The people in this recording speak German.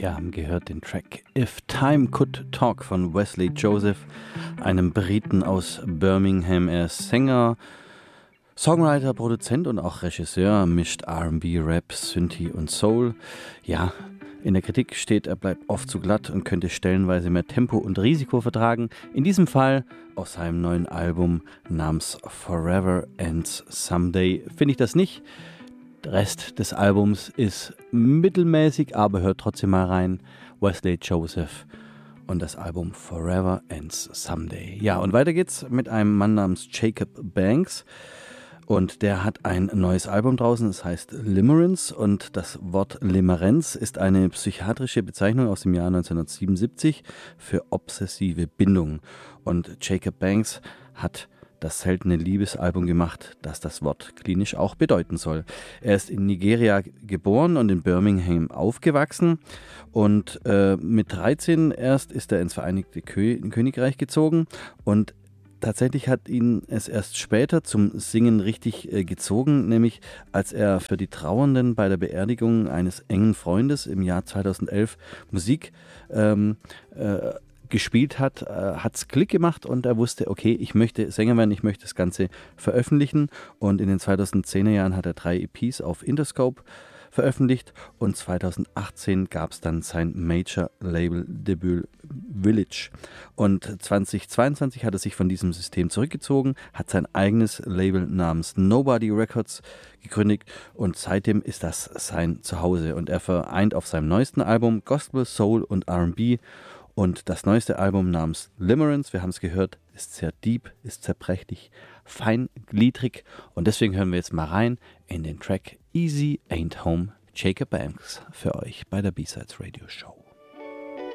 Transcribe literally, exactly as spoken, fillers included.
Wir haben gehört den Track If Time Could Talk von Wesley Joseph, einem Briten aus Birmingham. Er ist Sänger, Songwriter, Produzent und auch Regisseur, mischt R and B, Rap, Synthie und Soul. Ja, in der Kritik steht, er bleibt oft zu glatt und könnte stellenweise mehr Tempo und Risiko vertragen. In diesem Fall aus seinem neuen Album namens Forever Ends Someday finde ich das nicht. Der Rest des Albums ist mittelmäßig, aber hört trotzdem mal rein. Wesley Joseph und das Album Forever Ends Someday. Ja, und weiter geht's mit einem Mann namens Jacob Banks. Und der hat ein neues Album draußen, das heißt Limerence. Und das Wort Limerenz ist eine psychiatrische Bezeichnung aus dem Jahr neunzehnhundertsiebenundsiebzig für obsessive Bindung. Und Jacob Banks hat das seltene Liebesalbum gemacht, das das Wort klinisch auch bedeuten soll. Er ist in Nigeria geboren und in Birmingham aufgewachsen. Und äh, mit dreizehn erst ist er ins Vereinigte Kö- Königreich gezogen. Und tatsächlich hat ihn es erst später zum Singen richtig äh, gezogen, nämlich als er für die Trauernden bei der Beerdigung eines engen Freundes im Jahr zweitausendelf Musik ähm, äh, gespielt hat, äh, hat es Klick gemacht und er wusste, okay, ich möchte Sänger werden, ich möchte das Ganze veröffentlichen. Und in den zweitausendzehner Jahren hat er drei E Ps auf Interscope veröffentlicht und zweitausendachtzehn gab es dann sein Major-Label-Debüt Village. Und zweitausendzweiundzwanzig hat er sich von diesem System zurückgezogen, hat sein eigenes Label namens Nobody Records gegründet und seitdem ist das sein Zuhause. Und er vereint auf seinem neuesten Album Gospel, Soul und R and B. Und das neueste Album namens Limerence, wir haben es gehört, ist sehr deep, ist zerbrechlich, feingliedrig. Und deswegen hören wir jetzt mal rein in den Track Easy Ain't Home, Jacob Banks, für euch bei der B-Sides Radio Show.